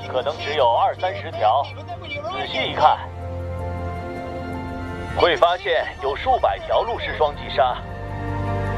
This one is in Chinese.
可能只有20-30条，仔细一看，会发现有数百条陆氏双髻鲨。